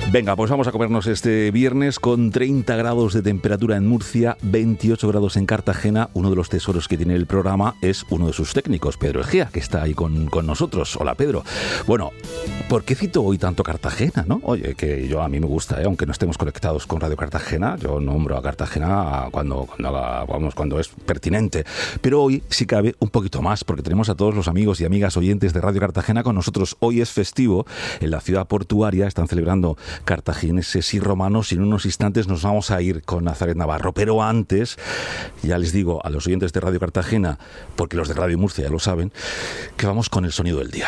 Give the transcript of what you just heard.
Venga, pues vamos a comernos este viernes con 30 grados de temperatura en Murcia, 28 grados en Cartagena. Uno de los tesoros que tiene el programa es uno de sus técnicos, Pedro Egea, que está ahí con nosotros. Hola, Pedro. Bueno, ¿por qué cito hoy tanto Cartagena, no? Oye, que a mí me gusta, aunque no estemos conectados con Radio Cartagena, yo nombro a Cartagena cuando es pertinente. Pero hoy, si cabe, un poquito más, porque tenemos a todos los amigos y amigas oyentes de Radio Cartagena con nosotros. Hoy es festivo en la ciudad portuaria, están celebrando cartagineses y romanos, y en unos instantes nos vamos a ir con Nazaret Navarro. Pero antes, ya les digo a los oyentes de Radio Cartagena, porque los de Radio Murcia ya lo saben, que vamos con el sonido del día.